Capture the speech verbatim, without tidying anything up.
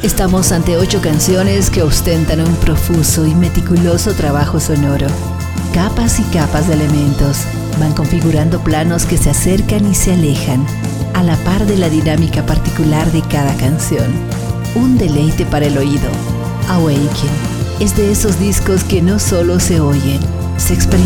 Estamos ante ocho canciones que ostentan un profuso y meticuloso trabajo sonoro. Capas y capas de elementos van configurando planos que se acercan y se alejan, a la par de la dinámica particular de cada canción. Un deleite para el oído. Awaken es de esos discos que no solo se oyen, se experimentan.